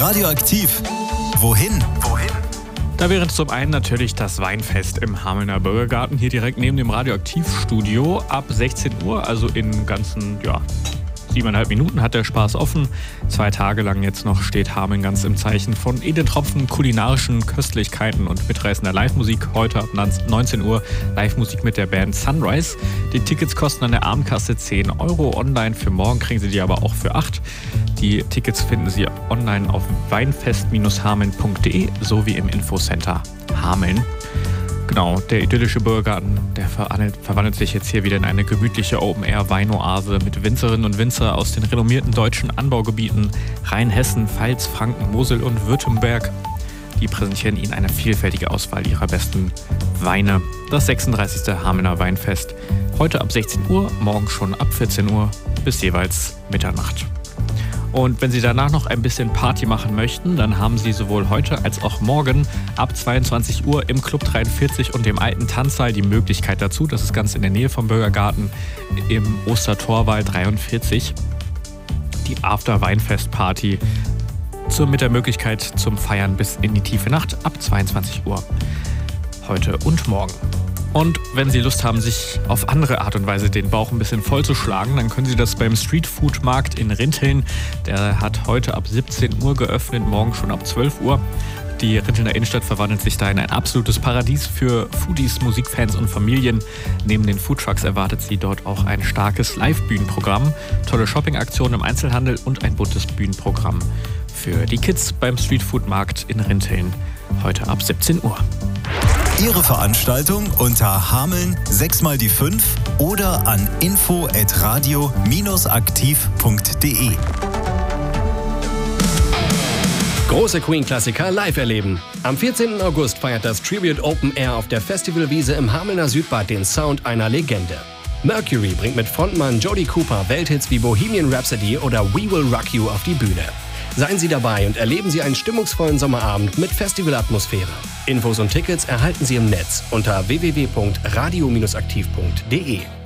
Radioaktiv. Wohin? Da wäre zum einen natürlich das Weinfest im Hamelner Bürgergarten, hier direkt neben dem Radioaktivstudio ab 16 Uhr, also in ganzen 7,5 Minuten hat der Spaß offen. 2 Tage lang jetzt noch steht Hameln ganz im Zeichen von edlen Tropfen, kulinarischen Köstlichkeiten und mitreißender Live-Musik. Heute ab 19 Uhr Live-Musik mit der Band Sunrise. Die Tickets kosten an der Abendkasse 10 Euro. Online für morgen kriegen Sie die aber auch für 8. Die Tickets finden Sie online auf weinfest-hameln.de sowie im Infocenter Hameln. Genau, der idyllische Bürgergarten, der verwandelt sich jetzt hier wieder in eine gemütliche Open-Air-Weinoase mit Winzerinnen und Winzer aus den renommierten deutschen Anbaugebieten Rheinhessen, Pfalz, Franken, Mosel und Württemberg. Die präsentieren Ihnen eine vielfältige Auswahl ihrer besten Weine. Das 36. Hamelner Weinfest. Heute ab 16 Uhr, morgen schon ab 14 Uhr bis jeweils Mitternacht. Und wenn Sie danach noch ein bisschen Party machen möchten, dann haben Sie sowohl heute als auch morgen ab 22 Uhr im Club 43 und dem alten Tanzsaal die Möglichkeit dazu. Das ist ganz in der Nähe vom Bürgergarten im Ostertorwald 43. Die After-Weinfest-Party mit der Möglichkeit zum Feiern bis in die tiefe Nacht ab 22 Uhr. Heute und morgen. Und wenn Sie Lust haben, sich auf andere Art und Weise den Bauch ein bisschen vollzuschlagen, dann können Sie das beim Streetfood-Markt in Rinteln. Der hat heute ab 17 Uhr geöffnet, morgen schon ab 12 Uhr. Die Rintelner Innenstadt verwandelt sich da in ein absolutes Paradies für Foodies, Musikfans und Familien. Neben den Foodtrucks erwartet Sie dort auch ein starkes Live-Bühnenprogramm, tolle Shopping-Aktionen im Einzelhandel und ein buntes Bühnenprogramm für die Kids beim Streetfood-Markt in Rinteln. Heute ab 17 Uhr. Ihre Veranstaltung unter Hameln 6x5 oder an info@radio-aktiv.de. Große Queen-Klassiker live erleben. Am 14. August feiert das Tribute Open Air auf der Festivalwiese im Hamelner Südbad den Sound einer Legende. Mercury bringt mit Frontmann Jody Cooper Welthits wie Bohemian Rhapsody oder We Will Rock You auf die Bühne. Seien Sie dabei und erleben Sie einen stimmungsvollen Sommerabend mit Festivalatmosphäre. Infos und Tickets erhalten Sie im Netz unter www.radio-aktiv.de.